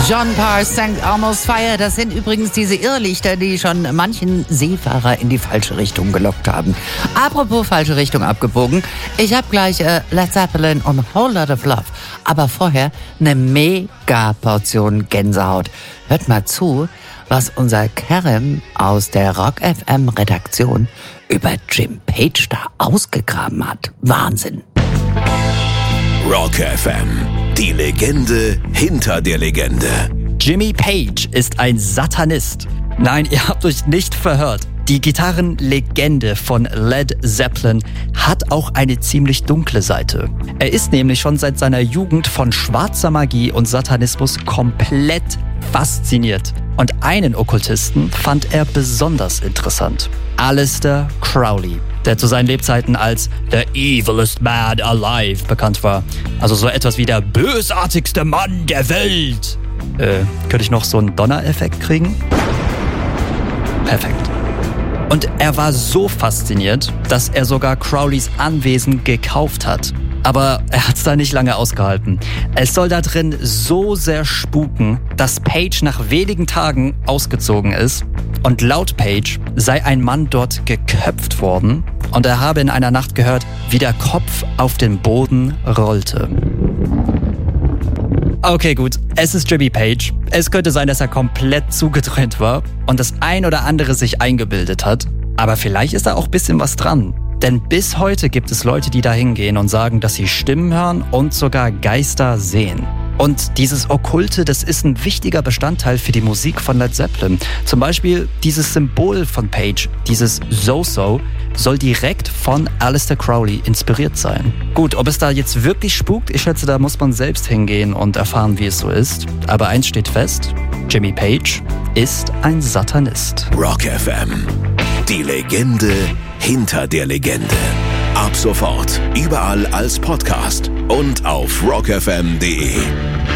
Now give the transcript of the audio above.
John Parr, St. Elmo's Fire, das sind übrigens diese Irrlichter, die schon manchen Seefahrer in die falsche Richtung gelockt haben. Apropos falsche Richtung abgebogen, ich habe gleich Led Zeppelin und Whole Lot of Love, aber vorher eine Mega-Portion Gänsehaut. Hört mal zu, was unser Kerem aus der Rock FM Redaktion über Jim Page da ausgegraben hat. Wahnsinn. Rock FM, die Legende hinter der Legende. Jimmy Page ist ein Satanist. Nein, ihr habt euch nicht verhört. Die Gitarrenlegende von Led Zeppelin hat auch eine ziemlich dunkle Seite. Er ist nämlich schon seit seiner Jugend von schwarzer Magie und Satanismus komplett fasziniert. Und einen Okkultisten fand er besonders interessant. Aleister Crowley, der zu seinen Lebzeiten als The Evilest Man Alive bekannt war. Also so etwas wie der bösartigste Mann der Welt. Könnte ich noch so einen Donnereffekt kriegen? Perfekt. Und er war so fasziniert, dass er sogar Crowleys Anwesen gekauft hat. Aber er hat's da nicht lange ausgehalten. Es soll da drin so sehr spuken, dass Page nach wenigen Tagen ausgezogen ist. Und laut Page sei ein Mann dort geköpft worden und er habe in einer Nacht gehört, wie der Kopf auf den Boden rollte. Okay, gut, es ist Jimmy Page. Es könnte sein, dass er komplett zugedreht war und das ein oder andere sich eingebildet hat. Aber vielleicht ist da auch ein bisschen was dran. Denn bis heute gibt es Leute, die da hingehen und sagen, dass sie Stimmen hören und sogar Geister sehen. Und dieses Okkulte, das ist ein wichtiger Bestandteil für die Musik von Led Zeppelin. Zum Beispiel dieses Symbol von Page, dieses So-So, soll direkt von Aleister Crowley inspiriert sein. Gut, ob es da jetzt wirklich spukt, ich schätze, da muss man selbst hingehen und erfahren, wie es so ist. Aber eins steht fest, Jimmy Page ist ein Satanist. Rock FM, die Legende hinter der Legende. Ab sofort überall als Podcast und auf rockfm.de.